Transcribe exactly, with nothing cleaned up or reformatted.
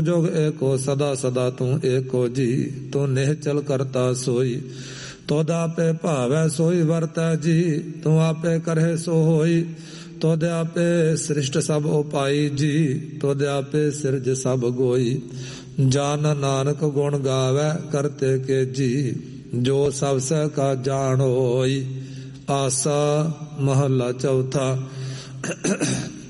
जोग एको सदा सदा तू एको जी, तू निहचल करता सोई। तोद आपे भावै सोई वरतै जी, तू आपे करहे सो होई। तोद आपे सृष्ट सब उपाई जी, तोद आपे सिरज सब गोई। जान नानक गुण गावै करते के जी, जो सब सह का जान होई। आसा महला चौथा।